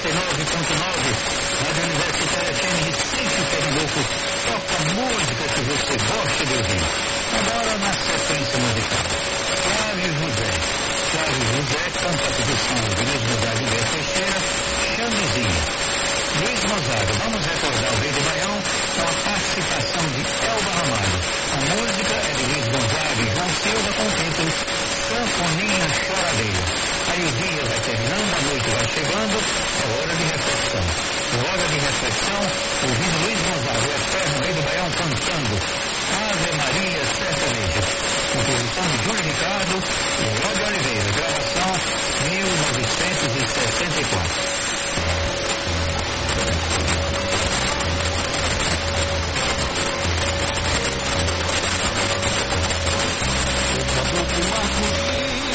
89.9, Rádio Universitária FM de Recife, Pernambuco, toca música que você gosta de ouvir. Agora na sequência musical, Flávio José. Flávio José canta a composição de Luiz Gonzaga e Beto Teixeira, Chamezinho. Luiz Gonzaga, vamos recordar o Rei do Baião com a participação de Elba Ramalho. A música é de Luiz Gonzaga e João Silva com o título Sanfoninha Choradeira. Aí o dia vai terminando, a noite vai chegando, é hora de reflexão. Hora de reflexão, ouvindo Luiz Gonzaga, o eterno Rei do Baião, cantando Ave Maria Sertaneja. Composição de Júlio Ricardo e logo